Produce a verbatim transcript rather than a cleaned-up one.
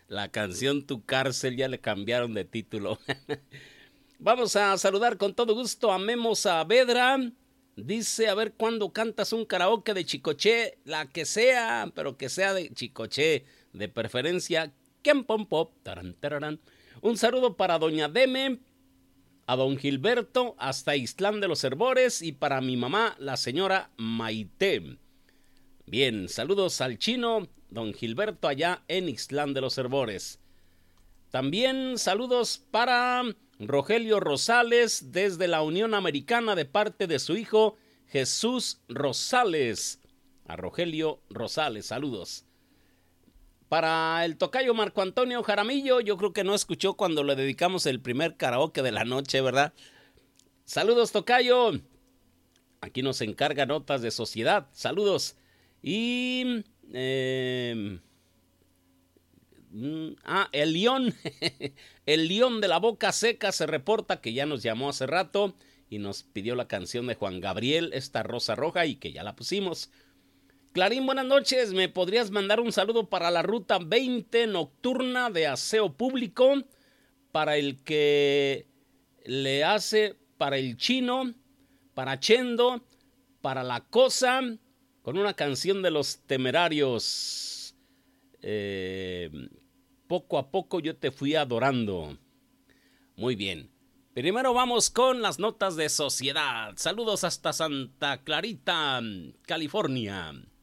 La canción Tu Cárcel ya le cambiaron de título. Vamos a saludar con todo gusto a Memo Saavedra. Dice, a ver cuándo cantas un karaoke de Chicoché, la que sea, pero que sea de Chicoché, de preferencia Ken Pom Pop. Taran, tararán. Un saludo para Doña Deme, a Don Gilberto, hasta Ixtlán de los Herbores, y para mi mamá, la señora Maite. Bien, saludos al chino, Don Gilberto, allá en Ixtlán de los Herbores. También saludos para Rogelio Rosales desde la Unión Americana de parte de su hijo Jesús Rosales. A Rogelio Rosales, saludos. Para el tocayo Marco Antonio Jaramillo, yo creo que no escuchó cuando le dedicamos el primer karaoke de la noche, ¿verdad? Saludos, tocayo. Aquí nos encarga Notas de Sociedad. Saludos. Y... Eh, Ah, el León, el León de la Boca Seca se reporta que ya nos llamó hace rato y nos pidió la canción de Juan Gabriel, esta Rosa Roja, y que ya la pusimos. Clarín, buenas noches, ¿me podrías mandar un saludo para la ruta veinte nocturna de aseo público? Para el que le hace, para el chino, para Chendo, para la cosa, con una canción de Los Temerarios. Eh... Poco a poco yo te fui adorando. Muy bien. Primero vamos con las notas de sociedad. Saludos hasta Santa Clarita, California.